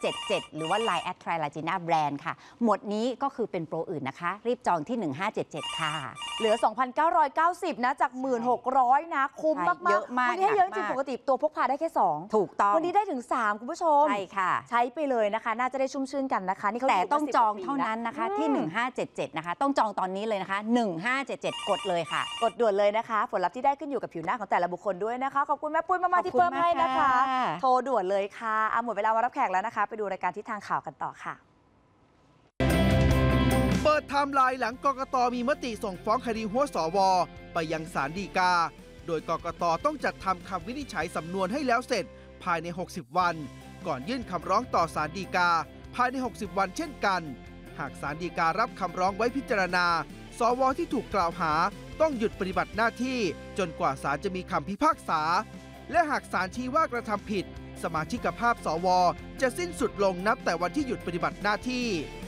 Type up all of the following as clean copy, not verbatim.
1577หรือว่า Line @Trilagina Brand ค่ะหมดนี้ก็คือเป็นโปรอื่นนะคะรีบจองที่1577ค่ะเหลือ 2,990 นะจาก 1,600 นะคุ้มมากๆเยอะมากวันนี้ให้เยอะจริงปกติตัวพกพาได้แค่2 ถูกต้องวันนี้ได้ถึง3คุณผู้ชมใช่ค่ะใช้ไปเลยนะคะน่าจะได้ชุ่มชื่นกันนะคะนี่เขาแต่ต้องจองเท่านั้นนะคะที่1577นะคะต้องจองตอนนี้เลยนะคะ1577กดเลยค่ะกดด่วนเลยนะคะผลลัพธ์ที่ได้ขึ้นอยู่กับผิวหน้าของแต่ละบุคคลด้วยนะคะขอบคุณแม่ปุ้ยมากๆที่เพิ่มให้นะคะโทรด่วนเลยค่ะหมดเวลามารับแขกแล้วนะคะไปดูรายการทิศทางข่าวกันต่อค่ะเปิดไทม์ไลน์หลังกกต.มีมติส่งฟ้องคดีหัวสว.ไปยังศาลฎีกาโดยกกต.ต้องจัดทำคำวินิจฉัยสำนวนให้แล้วเสร็จภายใน60วันก่อนยื่นคำร้องต่อศาลฎีกาภายใน60วันเช่นกันหากศาลฎีการับคำร้องไว้พิจารณาสว.ที่ถูกกล่าวหาต้องหยุดปฏิบัติหน้าที่จนกว่าศาลจะมีคำพิพากษาและหากศาลชี้ว่ากระทำผิดสมาชิกภาพสว.จะสิ้นสุดลงนับแต่วันที่หยุดปฏิบัติหน้าที่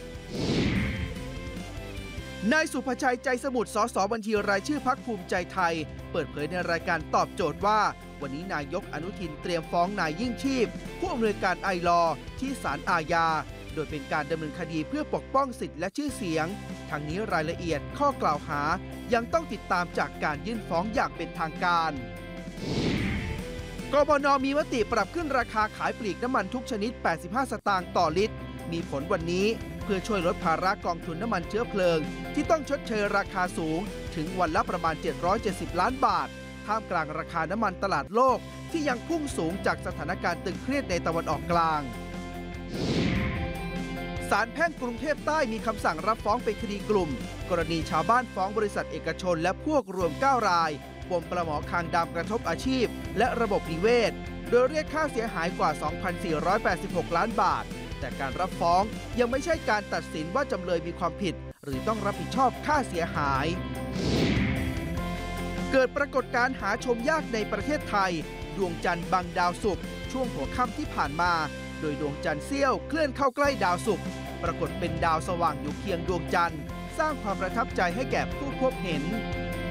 นายสุภชัยใจสมุทร สส.บัญชีรายชื่อพรรคภูมิใจไทยเปิดเผยในรายการตอบโจทย์ว่าวันนี้นายกอนุทินเตรียมฟ้องนายยิ่งชีพผู้อำนวยการไอลอที่ศาลอาญาโดยเป็นการดำเนินคดีเพื่อปกป้องสิทธิและชื่อเสียงทั้งนี้รายละเอียดข้อกล่าวหายังต้องติดตามจากการยื่นฟ้องอย่างเป็นทางการกบน.มีมติปรับขึ้นราคาขายปลีกน้ำมันทุกชนิด85สตางค์ต่อลิตรมีผลวันนี้เพื่อช่วยลดภาระกองทุนน้ำมันเชื้อเพลิงที่ต้องชดเชยราคาสูงถึงวันละประมาณ770ล้านบาทท่ามกลางราคาน้ำมันตลาดโลกที่ยังพุ่งสูงจากสถานการณ์ตึงเครียดในตะวันออกกลางศาลแพ่งกรุงเทพใต้มีคำสั่งรับฟ้องเป็นคดีกลุ่มกรณีชาวบ้านฟ้องบริษัทเอกชนและพวกรวม9รายปมปลาหมอคางดำกระทบอาชีพและระบบนิเวศโดยเรียกค่าเสียหายกว่า 2,486 ล้านบาทแต่การรับฟ้องยังไม่ใช่การตัดสินว่าจำเลยมีความผิดหรือต้องรับผิดชอบค่าเสียหายเกิดปรากฏการณ์หาชมยากในประเทศไทยดวงจันทร์บังดาวศุกร์ช่วงหัวค่ำที่ผ่านมาโดยดวงจันทร์เสี้ยวเคลื่อนเข้าใกล้ดาวศุกร์ปรากฏเป็นดาวสว่างอยู่เคียงดวงจันทร์สร้างความประทับใจให้แก่ผู้พบเห็น